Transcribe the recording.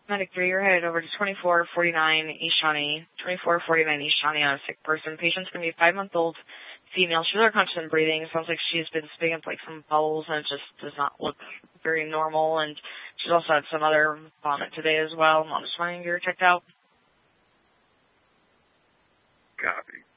Medic 3, you're headed over to 2449 East Shawnee. 2449 East Shawnee on a sick person. Patient's going to be a 5-month-old female. She's unconscious and breathing. Sounds like she's been spitting up like some bubbles, and it just does not look very normal. And she's also had some other vomit today as well. I'm just wanting to get her checked out. Copy.